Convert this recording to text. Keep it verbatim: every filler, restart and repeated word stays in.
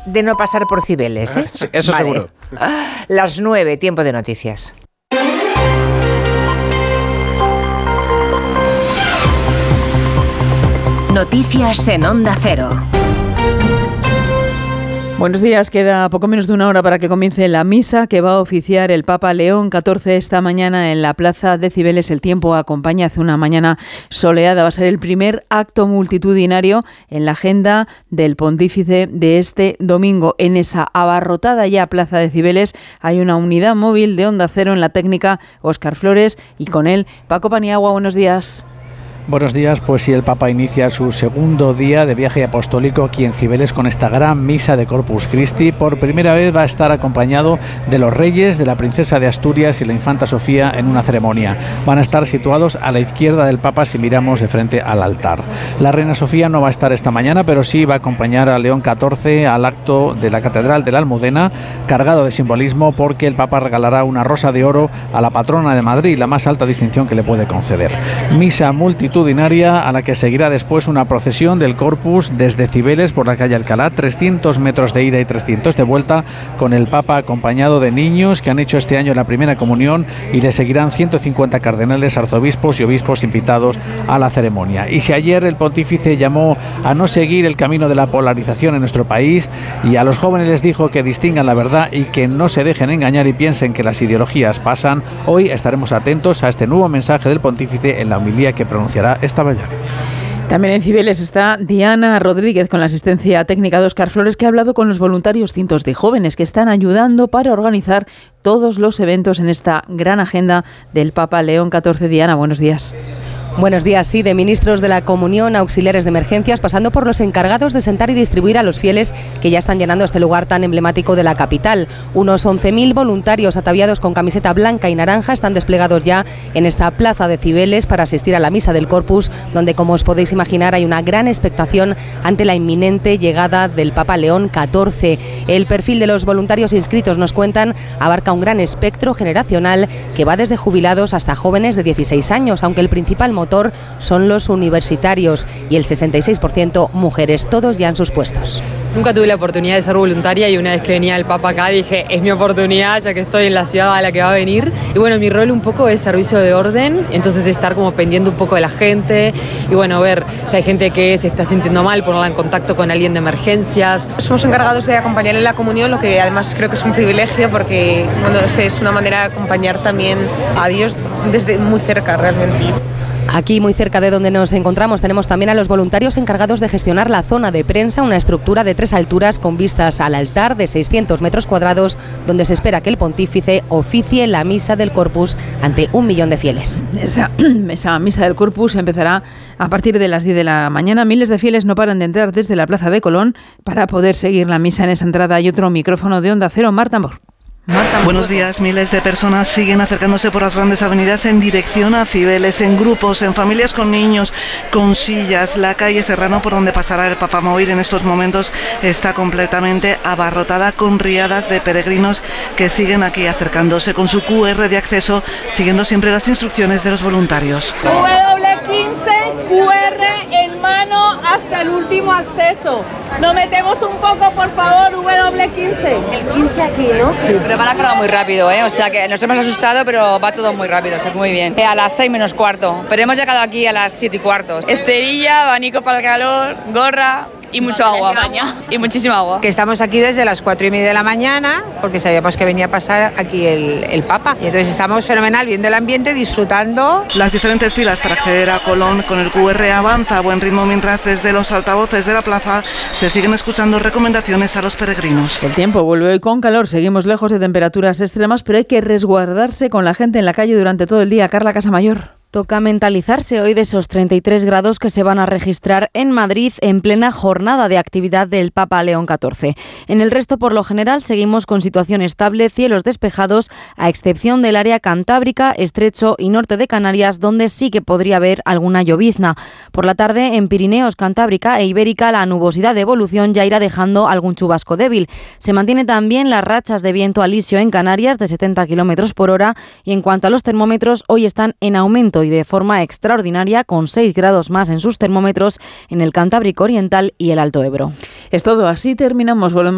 de no pasar por Cibeles, ¿eh? Sí, eso vale. Seguro. Las nueve, tiempo de noticias. Noticias en Onda Cero. Buenos días, queda poco menos de una hora para que comience la misa que va a oficiar el Papa León catorce esta mañana en la plaza de Cibeles. El tiempo acompaña, hace una mañana soleada. Va a ser el primer acto multitudinario en la agenda del pontífice de este domingo. En esa abarrotada ya plaza de Cibeles hay una unidad móvil de Onda Cero en la técnica, Óscar Flores, y con él Paco Paniagua. Buenos días. Buenos días, pues sí, el Papa inicia su segundo día de viaje apostólico aquí en Cibeles con esta gran misa de Corpus Christi. Por primera vez va a estar acompañado de los reyes, de la princesa de Asturias y la infanta Sofía en una ceremonia. Van a estar situados a la izquierda del Papa si miramos de frente al altar. La reina Sofía no va a estar esta mañana, pero sí va a acompañar a León catorce al acto de la Catedral de la Almudena, cargado de simbolismo porque el Papa regalará una rosa de oro a la patrona de Madrid, la más alta distinción que le puede conceder. Misa multitud a la que seguirá después una procesión del Corpus desde Cibeles por la calle Alcalá, trescientos metros de ida y trescientos de vuelta, con el Papa acompañado de niños que han hecho este año la primera comunión, y le seguirán ciento cincuenta cardenales, arzobispos y obispos invitados a la ceremonia. Y si ayer el pontífice llamó a no seguir el camino de la polarización en nuestro país y a los jóvenes les dijo que distingan la verdad y que no se dejen engañar y piensen que las ideologías pasan, hoy estaremos atentos a este nuevo mensaje del pontífice en la homilía que pronunciará esta mañana. También en Cibeles está Diana Rodríguez con la asistencia técnica de Óscar Flores, que ha hablado con los voluntarios, cientos de jóvenes que están ayudando para organizar todos los eventos en esta gran agenda del Papa León catorce. Diana, buenos días. Buenos días, sí, de ministros de la comunión, auxiliares de emergencias, pasando por los encargados de sentar y distribuir a los fieles que ya están llenando este lugar tan emblemático de la capital. Unos once mil voluntarios ataviados con camiseta blanca y naranja están desplegados ya en esta plaza de Cibeles para asistir a la misa del Corpus, donde, como os podéis imaginar, hay una gran expectación ante la inminente llegada del Papa León catorce. El perfil de los voluntarios inscritos, nos cuentan, abarca un gran espectro generacional que va desde jubilados hasta jóvenes de dieciséis años, aunque el principal motor son los universitarios y el sesenta y seis por ciento mujeres, todos ya en sus puestos. Nunca tuve la oportunidad de ser voluntaria y una vez que venía el Papa acá dije, es mi oportunidad ya que estoy en la ciudad a la que va a venir. Y bueno, mi rol un poco es servicio de orden, entonces estar como pendiente un poco de la gente y bueno, ver si hay gente que se está sintiendo mal, ponerla en contacto con alguien de emergencias. Somos encargados de acompañar en la comunión, lo que además creo que es un privilegio porque bueno, es una manera de acompañar también a Dios desde muy cerca realmente. Aquí, muy cerca de donde nos encontramos, tenemos también a los voluntarios encargados de gestionar la zona de prensa, una estructura de tres alturas con vistas al altar de seiscientos metros cuadrados, donde se espera que el pontífice oficie la misa del Corpus ante un millón de fieles. Esa, esa misa del Corpus empezará a partir de las diez de la mañana. Miles de fieles no paran de entrar desde la Plaza de Colón para poder seguir la misa. En esa entrada hay otro micrófono de Onda Cero, Marta Mor. Marta, buenos días. Miles de personas siguen acercándose por las grandes avenidas en dirección a Cibeles, en grupos, en familias con niños, con sillas. La calle Serrano, por donde pasará el Papamóvil, en estos momentos está completamente abarrotada con riadas de peregrinos que siguen aquí acercándose con su cu erre de acceso, siguiendo siempre las instrucciones de los voluntarios. doble u quince, cu erre en mano hasta el último acceso. Nos metemos un poco, por favor, doble u quince. El quince aquí, ¿no? Sí. Pero van a cargar muy rápido, ¿eh? O sea que nos hemos asustado, pero va todo muy rápido, o sea, muy bien. Eh, a las seis menos cuarto, pero hemos llegado aquí a las siete y cuarto. Esterilla, abanico para el calor, gorra y mucho agua. Y muchísima agua. Que estamos aquí desde las cuatro y media de la mañana, porque sabíamos que venía a pasar aquí el, el Papa. Y entonces estamos fenomenal, viendo el ambiente, disfrutando. Las diferentes filas para acceder a Colón con el cu erre avanza a buen ritmo, mientras desde los altavoces de la plaza se siguen escuchando recomendaciones a los peregrinos. El tiempo vuelve hoy con calor, seguimos lejos de temperaturas extremas, pero hay que resguardarse con la gente en la calle durante todo el día. Carla Casamayor. Toca mentalizarse hoy de esos treinta y tres grados que se van a registrar en Madrid en plena jornada de actividad del Papa León catorce. En el resto, por lo general, seguimos con situación estable, cielos despejados, a excepción del área cantábrica, estrecho y norte de Canarias, donde sí que podría haber alguna llovizna. Por la tarde, en Pirineos, Cantábrica e Ibérica, la nubosidad de evolución ya irá dejando algún chubasco débil. Se mantiene también las rachas de viento alisio en Canarias de setenta kilómetros por hora y en cuanto a los termómetros, hoy están en aumento y de forma extraordinaria, con seis grados más en sus termómetros en el Cantábrico Oriental y el Alto Ebro. Es todo, así terminamos. Volvemos